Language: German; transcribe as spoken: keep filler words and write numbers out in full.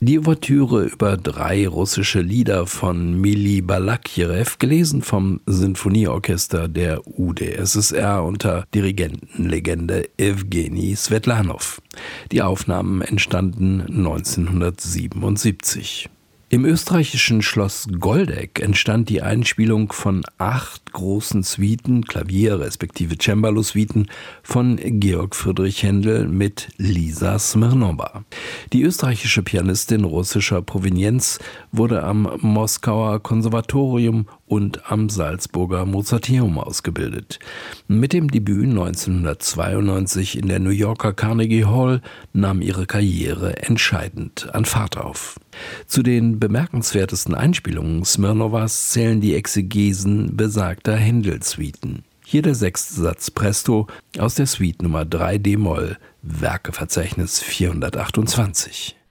Die Ouvertüre über drei russische Lieder von Mili Balakirew, gelesen vom Sinfonieorchester der U d S S R unter Dirigentenlegende Ewgeni Swetlanow. Die Aufnahmen entstanden neunzehnhundertsiebenundsiebzig. Im österreichischen Schloss Goldeck entstand die Einspielung von acht großen Suiten, Klavier- respektive Cembalo-Suiten von Georg Friedrich Händel mit Lisa Smirnowa. Die österreichische Pianistin russischer Provenienz wurde am Moskauer Konservatorium und am Salzburger Mozarteum ausgebildet. Mit dem Debüt neunzehnhundertzweiundneunzig in der New Yorker Carnegie Hall nahm ihre Karriere entscheidend an Fahrt auf. Zu den bemerkenswertesten Einspielungen Smirnowas zählen die Exegesen besagter Händel-Suiten. Hier der sechste Satz Presto aus der Suite Nummer drei d-Moll, Werkeverzeichnis vierhundertachtundzwanzig.